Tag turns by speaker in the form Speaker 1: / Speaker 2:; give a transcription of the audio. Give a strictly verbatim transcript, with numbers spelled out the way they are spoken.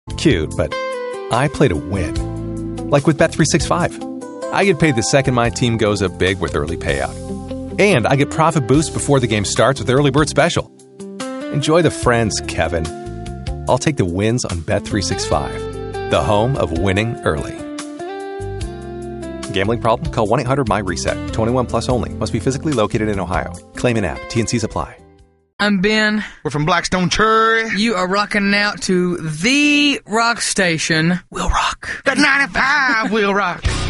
Speaker 1: Cute, but I play to win. Like with Bet three sixty-five. I get paid the second my team goes up big with early payout. And I get profit boost before the game starts with Early Bird Special. Enjoy the friends, Kevin. I'll take the wins on Bet three sixty-five, the home of winning early. Gambling problem? Call one eight hundred M Y reset. twenty-one plus only. Must be physically located in Ohio. Claim in app. T and C's apply.
Speaker 2: I'm Ben.
Speaker 3: We're from Blackstone Cherry.
Speaker 2: You are rocking out to the rock station, Will Rock.
Speaker 3: That ninety-five will rock.